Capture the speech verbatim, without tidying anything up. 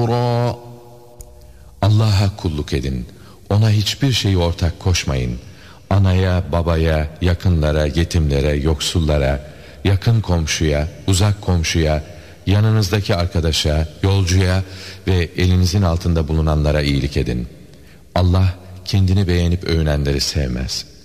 Allah'a kulluk edin. Ona hiçbir şeyi ortak koşmayın. Anaya, babaya, yakınlara, yetimlere, yoksullara, yakın komşuya, uzak komşuya, yanınızdaki arkadaşa, yolcuya ve elinizin altında bulunanlara iyilik edin. Allah kendini beğenip övünenleri sevmez.